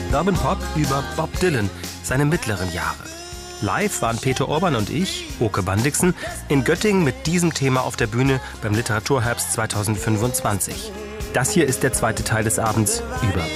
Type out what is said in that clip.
Urban Pop über Bob Dylan, seine mittleren Jahre. Live waren Peter Orban und ich, Oke Bandixen, in Göttingen mit diesem Thema auf der Bühne beim Literaturherbst 2025. Das hier ist der zweite Teil des Abends über